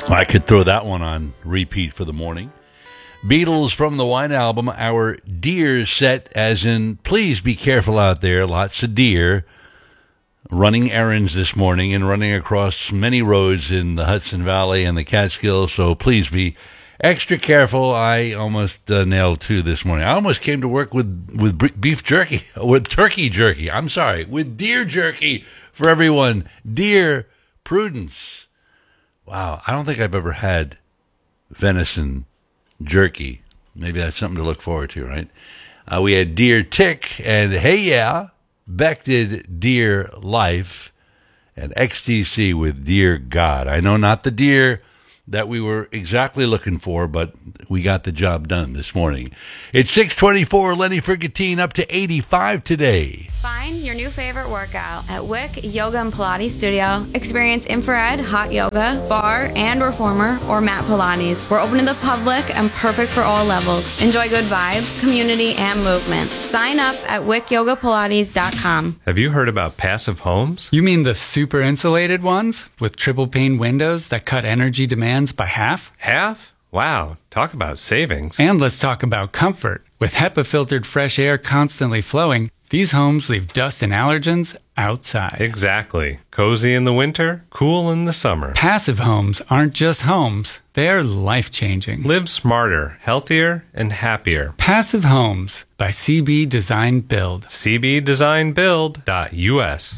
I could throw that one on repeat for the morning. Beatles from the White Album, our deer set, as in, please be careful out there. Lots of deer running errands this morning and running across many roads in the Hudson Valley and the Catskills, so please be extra careful. I almost nailed 2 this morning. I almost came to work with beef jerky, with turkey jerky. I'm sorry, with deer jerky for everyone. Deer prudence. Wow, I don't think I've ever had venison jerky. Maybe that's something to look forward to, right? We had Deer Tick and Hey Yeah. Beck did Dear Life, and XTC with Dear God. I know not the deer that we were exactly looking for, but we got the job done this morning. It's 6:24, Lenny Frigatine up to 85 today. Find your new favorite workout at Wick Yoga and Pilates Studio. Experience infrared, hot yoga, bar and reformer, or mat Pilates. We're open to the public and perfect for all levels. Enjoy good vibes, community, and movement. Sign up at wickyogapalates.com. Have you heard about passive homes? You mean the super insulated ones with triple pane windows that cut energy demands by half? Half? Wow, talk about savings. And let's talk about comfort. With HEPA-filtered fresh air constantly flowing, these homes leave dust and allergens outside. Exactly. Cozy in the winter, cool in the summer. Passive homes aren't just homes. They're life-changing. Live smarter, healthier, and happier. Passive Homes by CB Design Build. cbdesignbuild.us.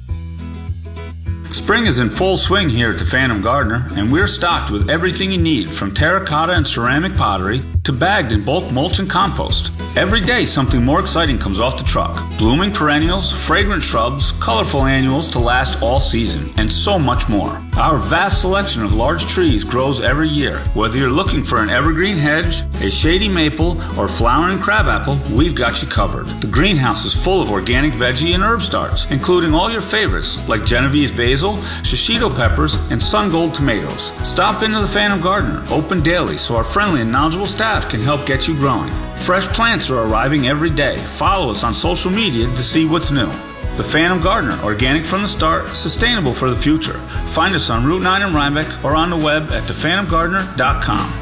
Spring is in full swing here at the Phantom Gardener, and we're stocked with everything you need, from terracotta and ceramic pottery to bagged and bulk mulch and compost. Every day something more exciting comes off the truck. Blooming perennials, fragrant shrubs, colorful annuals to last all season, and so much more. Our vast selection of large trees grows every year. Whether you're looking for an evergreen hedge, a shady maple, or flowering crabapple, we've got you covered. The greenhouse is full of organic veggie and herb starts, including all your favorites like Genovese basil, shishito peppers, and sun gold tomatoes. Stop into the Phantom Gardener, open daily, so our friendly and knowledgeable staff can help get you growing. Fresh plants are arriving every day. Follow us on social media to see what's new. The Phantom Gardener, organic from the start, sustainable for the future. Find us on Route 9 in Rhinebeck or on the web at thephantomgardener.com.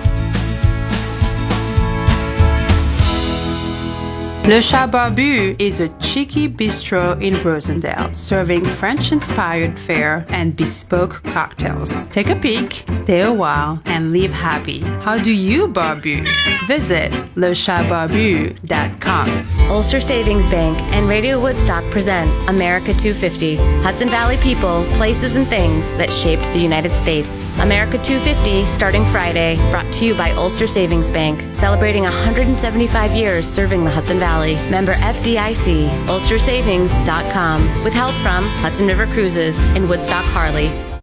Le Chat Barbu is a cheeky bistro in Rosendale, serving French-inspired fare and bespoke cocktails. Take a peek, stay a while, and leave happy. How do you barbu? Visit lechatbarbu.com. Ulster Savings Bank and Radio Woodstock present America 250, Hudson Valley people, places, and things that shaped the United States. America 250, starting Friday, brought to you by Ulster Savings Bank, celebrating 175 years serving the Hudson Valley. Member FDIC, ulstersavings.com, with help from Hudson River Cruises and Woodstock Harley.